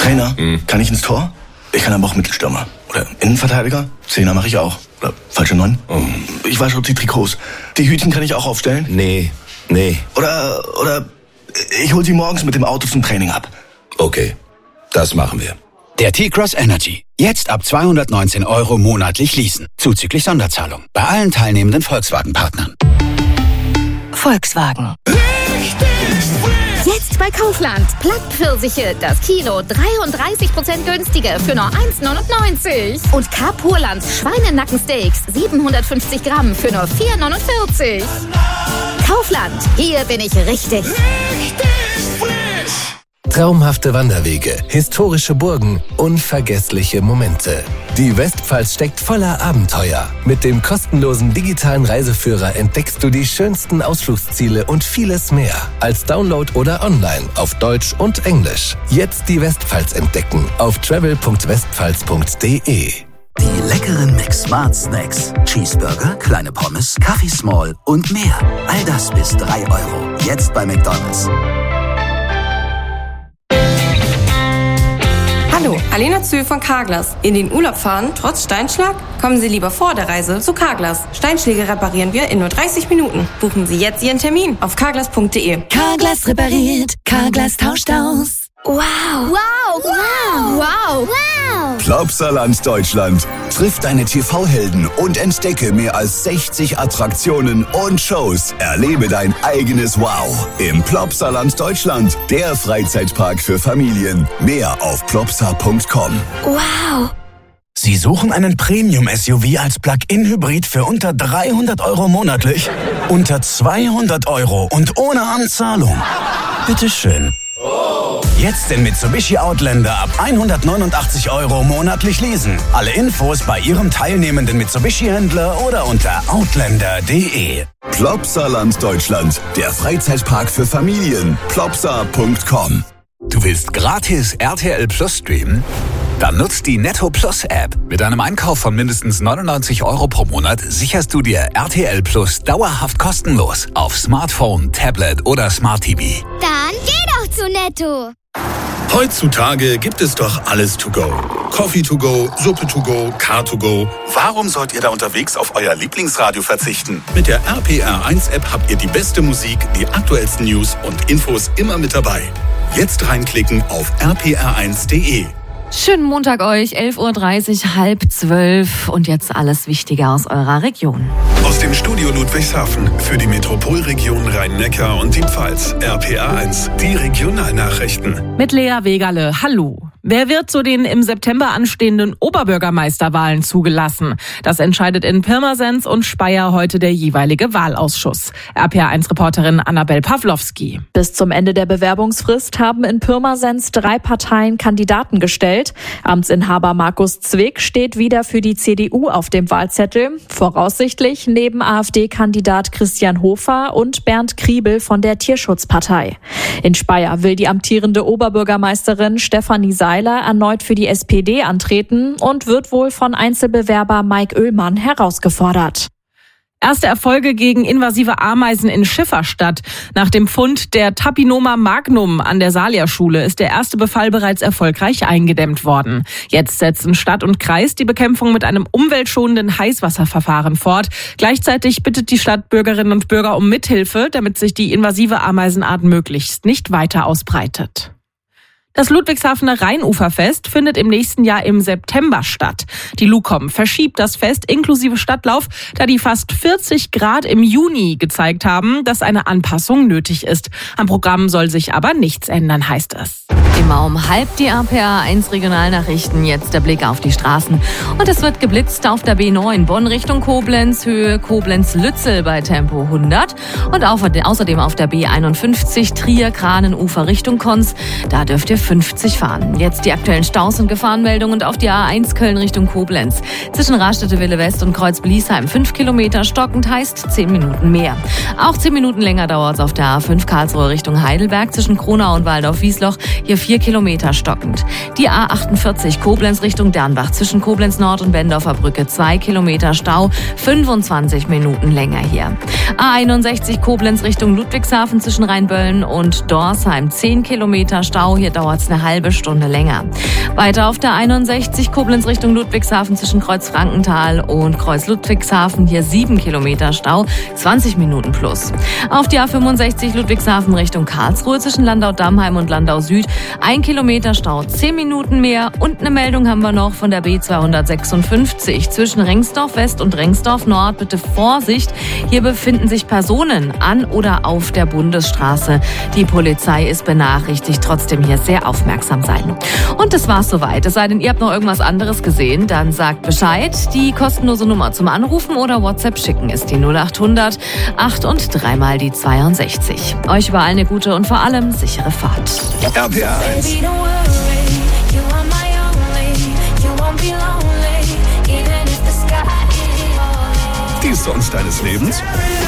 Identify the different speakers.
Speaker 1: Trainer, kann ich ins Tor? Ich kann aber auch Mittelstürmer. Oder Innenverteidiger? Zehner mache ich auch. Oder falsche 9? Ich wasche die Trikots. Die Hütchen kann ich auch aufstellen?
Speaker 2: Nee.
Speaker 1: Oder ich hol sie morgens mit dem Auto zum Training ab.
Speaker 2: Okay, das machen wir.
Speaker 3: Der T-Cross Energy. Jetzt ab 219 € monatlich leasen. Zuzüglich Sonderzahlung. Bei allen teilnehmenden Volkswagen-Partnern.
Speaker 4: Volkswagen.
Speaker 5: Jetzt bei Kaufland. Plattpfirsiche, das Kilo 33% günstiger für nur 1,99. Und K-Purlands Schweinenackensteaks 750 Gramm für nur 4,49. Kaufland, hier bin ich richtig.
Speaker 6: Traumhafte Wanderwege, historische Burgen, unvergessliche Momente. Die Westpfalz steckt voller Abenteuer. Mit dem kostenlosen digitalen Reiseführer entdeckst du die schönsten Ausflugsziele und vieles mehr. Als Download oder online auf Deutsch und Englisch. Jetzt die Westpfalz entdecken auf travel.westpfalz.de.
Speaker 3: Die leckeren Mix-Smart Snacks. Cheeseburger, kleine Pommes, Kaffee Small und mehr. All das bis 3 €. Jetzt bei McDonald's.
Speaker 7: Hallo, Alena Zühl von Carglass. In den Urlaub fahren, trotz Steinschlag? Kommen Sie lieber vor der Reise zu Carglass. Steinschläge reparieren wir in nur 30 Minuten. Buchen Sie jetzt Ihren Termin auf carglass.de.
Speaker 4: Carglass repariert, Carglass tauscht aus.
Speaker 5: Wow. Wow. Wow. Wow.
Speaker 4: Wow.
Speaker 8: Plopsaland Deutschland. Triff deine TV-Helden und entdecke mehr als 60 Attraktionen und Shows. Erlebe dein eigenes Wow im Plopsaland Deutschland, der Freizeitpark für Familien. Mehr auf plopsa.com.
Speaker 4: Wow.
Speaker 3: Sie suchen einen Premium-SUV als Plug-in-Hybrid für unter 300 € monatlich? Unter 200 € und ohne Anzahlung? Bitteschön. Jetzt den Mitsubishi Outlander ab 189 € monatlich leasen. Alle Infos bei Ihrem teilnehmenden Mitsubishi-Händler oder unter outlander.de.
Speaker 8: Plopsaland Deutschland, der Freizeitpark für Familien. Plopsa.com.
Speaker 9: Du willst gratis RTL Plus streamen? Dann nutzt die Netto Plus App. Mit einem Einkauf von mindestens 99 € pro Monat sicherst du dir RTL Plus dauerhaft kostenlos auf Smartphone, Tablet oder Smart TV.
Speaker 4: Dann geh doch zu Netto.
Speaker 10: Heutzutage gibt es doch alles to go. Coffee to go, Suppe to go, Car to go. Warum sollt ihr da unterwegs auf euer Lieblingsradio verzichten? Mit der RPR1-App habt ihr die beste Musik, die aktuellsten News und Infos immer mit dabei. Jetzt reinklicken auf rpr1.de.
Speaker 11: Schönen Montag euch, 11:30 Uhr, 11:30 und jetzt alles Wichtige aus eurer Region.
Speaker 10: Aus dem Studio Ludwigshafen für die Metropolregion Rhein-Neckar und die Pfalz. RPR1, die Regionalnachrichten.
Speaker 12: Mit Lea Wegerle, hallo. Wer wird zu den im September anstehenden Oberbürgermeisterwahlen zugelassen? Das entscheidet in Pirmasens und Speyer heute der jeweilige Wahlausschuss. RPR1-Reporterin Annabel Pawlowski.
Speaker 13: Bis zum Ende der Bewerbungsfrist haben in Pirmasens 3 Parteien Kandidaten gestellt. Amtsinhaber Markus Zwick steht wieder für die CDU auf dem Wahlzettel. Voraussichtlich neben AfD-Kandidat Christian Hofer und Bernd Kriebel von der Tierschutzpartei. In Speyer will die amtierende Oberbürgermeisterin Stefanie Seiler erneut für die SPD antreten und wird wohl von Einzelbewerber Mike Oehlmann herausgefordert.
Speaker 12: Erste Erfolge gegen invasive Ameisen in Schifferstadt. Nach dem Fund der Tapinoma magnum an der Salia-Schule ist der erste Befall bereits erfolgreich eingedämmt worden. Jetzt setzen Stadt und Kreis die Bekämpfung mit einem umweltschonenden Heißwasserverfahren fort. Gleichzeitig bittet die Stadt Bürgerinnen und Bürger um Mithilfe, damit sich die invasive Ameisenart möglichst nicht weiter ausbreitet. Das Ludwigshafener Rheinuferfest findet im nächsten Jahr im September statt. Die LUCOM verschiebt das Fest inklusive Stadtlauf, da die fast 40 Grad im Juni gezeigt haben, dass eine Anpassung nötig ist. Am Programm soll sich aber nichts ändern, heißt es.
Speaker 11: Immer um halb die RPR1 Regionalnachrichten. Jetzt der Blick auf die Straßen. Und es wird geblitzt auf der B9 Bonn Richtung Koblenz, Höhe Koblenz-Lützel bei Tempo 100. Und außerdem auf der B51 Trier-Kranenufer Richtung Konz. Da dürft ihr 50 fahren. Jetzt die aktuellen Staus und Gefahrenmeldungen auf die A1 Köln Richtung Koblenz. Zwischen Raststätte-Wille West und Kreuz-Bliesheim 5 Kilometer, stockend heißt 10 Minuten mehr. Auch 10 Minuten länger dauert es auf der A5 Karlsruhe Richtung Heidelberg zwischen Kronau und Waldorf-Wiesloch. Hier 4 Kilometer stockend. Die A48 Koblenz Richtung Dernbach zwischen Koblenz Nord und Bendorfer Brücke 2 Kilometer Stau, 25 Minuten länger hier. A61 Koblenz Richtung Ludwigshafen zwischen Rheinböllen und Dorsheim 10 Kilometer Stau, hier dauert es eine halbe Stunde länger. Weiter auf der 61 Koblenz Richtung Ludwigshafen zwischen Kreuz Frankenthal und Kreuz Ludwigshafen, hier 7 Kilometer Stau, 20 Minuten plus. Auf die A65 Ludwigshafen Richtung Karlsruhe zwischen Landau-Dammheim und Landau Süd 1 Kilometer Stau, 10 Minuten mehr. Und eine Meldung haben wir noch von der B256 zwischen Rengsdorf West und Rengsdorf Nord. Bitte Vorsicht, hier befinden sich Personen an oder auf der Bundesstraße. Die Polizei ist benachrichtigt, trotzdem hier sehr aufmerksam sein. Und das war's soweit. Es sei denn, ihr habt noch irgendwas anderes gesehen, dann sagt Bescheid. Die kostenlose Nummer zum Anrufen oder WhatsApp schicken ist die 0800 8 und 3 mal die 62. Euch überall eine gute und vor allem sichere Fahrt.
Speaker 8: RPA 1. Die Songs deines Lebens?